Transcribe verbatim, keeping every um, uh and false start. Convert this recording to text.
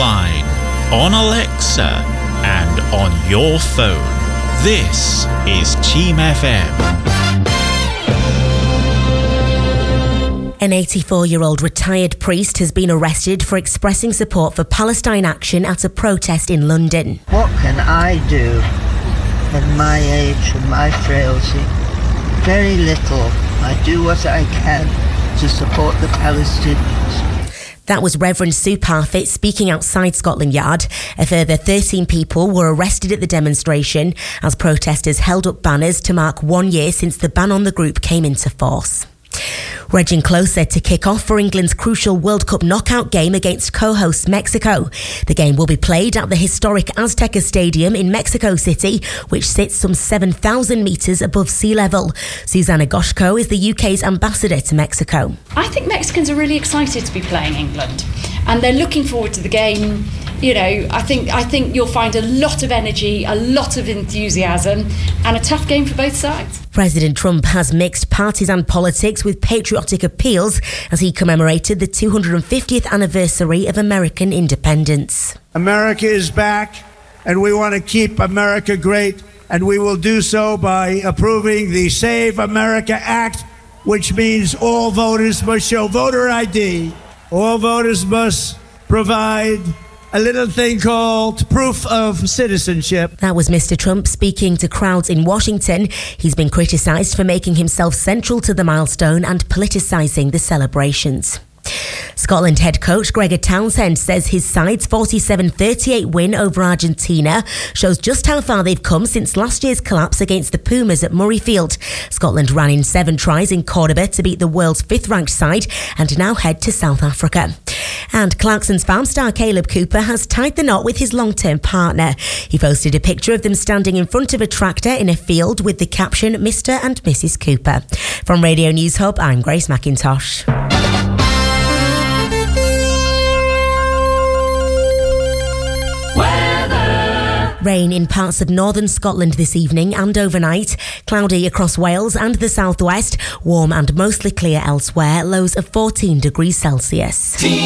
online, on Alexa, and on your phone. This is Team F M. An eighty-four-year-old retired priest has been arrested for expressing support for Palestine action at a protest in London. What can I do at my age and my frailty? Very little. I do what I can to support the Palestinians. That was Reverend Sue Parfitt speaking outside Scotland Yard. A further thirteen people were arrested at the demonstration as protesters held up banners to mark one year since the ban on the group came into force. Edging closer to kick off for England's crucial World Cup knockout game against co-host Mexico. The game will be played at the historic Azteca Stadium in Mexico City, which sits some seven thousand metres above sea level. Susanna Goshko is the U K's ambassador to Mexico. I think Mexicans are really excited to be playing England and they're looking forward to the game. You know, I think I think you'll find a lot of energy, a lot of enthusiasm and a tough game for both sides. President Trump has mixed partisan politics with patriotic appeals as he commemorated the two hundred fiftieth anniversary of American independence. America is back and we want to keep America great, and we will do so by approving the Save America Act, which means all voters must show voter I D. All voters must provide a little thing called proof of citizenship. That was Mister Trump speaking to crowds in Washington. He's been criticised for making himself central to the milestone and politicising the celebrations. Scotland head coach Gregor Townsend says his side's forty-seven thirty-eight win over Argentina shows just how far they've come since last year's collapse against the Pumas at Murrayfield. Scotland ran in seven tries in Cordoba to beat the world's fifth-ranked side and now head to South Africa. And Clarkson's farm star Caleb Cooper has tied the knot with his long-term partner. He posted a picture of them standing in front of a tractor in a field with the caption Mister and Missus Cooper. From Radio News Hub, I'm Grace McIntosh. Rain in parts of northern Scotland this evening and overnight. Cloudy across Wales and the southwest. Warm and mostly clear elsewhere. Lows of fourteen degrees Celsius.